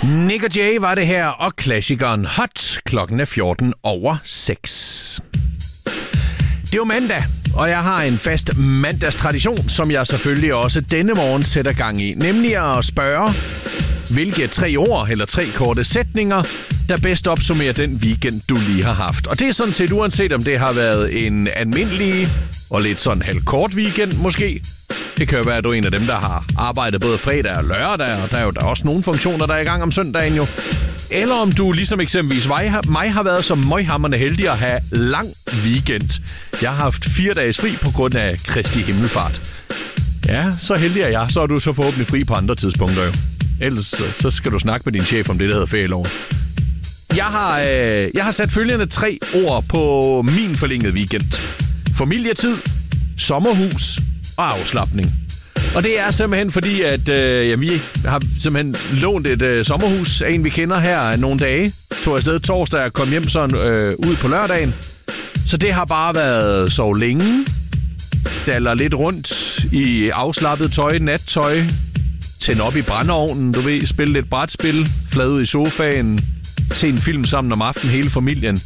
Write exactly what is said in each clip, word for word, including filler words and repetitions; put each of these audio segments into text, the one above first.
Nick og Jay var det her, og klassikeren Hot. Klokken er fjorten over seks. Det er jo mandag, og jeg har en fast mandagstradition, som jeg selvfølgelig også denne morgen sætter gang i. Nemlig at spørge, hvilke tre ord eller tre korte sætninger, der bedst opsummerer den weekend, du lige har haft. Og det er sådan set uanset, om det har været en almindelig og lidt sådan halvkort weekend måske. Det kan jo være, at du er en af dem, der har arbejdet både fredag og lørdag, og der er jo der er også nogle funktioner, der er i gang om søndagen jo. Eller om du ligesom eksempelvis mig har været så møghamrende heldig at have lang weekend. Jeg har haft fire dages fri på grund af Kristi himmelfart. Ja, så heldig er jeg. Så er du så forhåbentlig fri på andre tidspunkter jo. Ellers så skal du snakke med din chef om det, der hedder ferieloven. Jeg har, øh, jeg har sat følgende tre ord på min forlængede weekend. Familietid, sommerhus og afslapning. Og det er simpelthen fordi, at øh, ja, vi har simpelthen lånt et øh, sommerhus af en, vi kender her nogle dage. Tog afsted torsdag og kom hjem sådan øh, ud på lørdagen. Så det har bare været så længe. Daller lidt rundt i afslappet tøj, nattøj. Tænde op i brændeovnen, du ved, spille lidt brætspil. Flad ud i sofaen. Se en film sammen om aftenen, hele familien.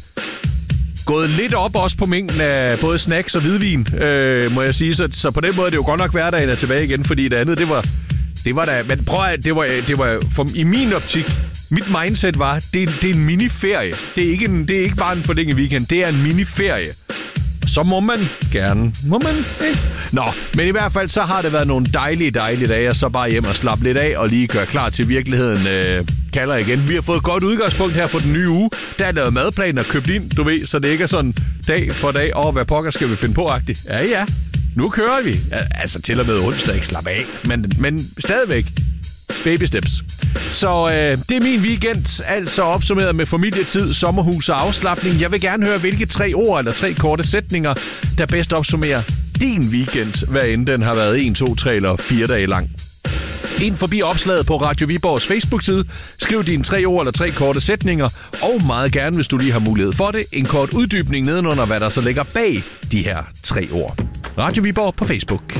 Gået lidt op også på mængden af både snacks og hvidvin, øh, må jeg sige. Så, så på den måde er det jo godt nok hverdagen er tilbage igen, fordi det andet, det var, det var da... Men prøv at, det var, det var for, i min optik, mit mindset var, det, det er en miniferie. Det er, ikke en, det er ikke bare en forlænget weekend, det er en miniferie. Så må man gerne. Må man ikke? Nå, men i hvert fald så har det været nogle dejlige, dejlige dage, og så bare hjem og slappe lidt af og lige gøre klar til virkeligheden øh, kalder igen. Vi har fået et godt udgangspunkt her for den nye uge. Der er lavet madplaner købt ind, du ved, så det ikke er sådan dag for dag. Åh, hvad pokker skal vi finde på-agtigt? Ja, ja. Nu kører vi. Altså til og med onsdag, ikke slap af. Men, men stadigvæk. Baby steps. Så øh, det er min weekend, altså opsummeret med familietid, sommerhus og afslapning. Jeg vil gerne høre, hvilke tre ord eller tre korte sætninger, der bedst opsummerer din weekend, hvad end den har været en, to, tre eller fire dage lang. Ind forbi opslaget på Radio Viborgs Facebook-side. Skriv dine tre ord eller tre korte sætninger, og meget gerne, hvis du lige har mulighed for det, en kort uddybning nedenunder, hvad der så ligger bag de her tre ord. Radio Viborg på Facebook.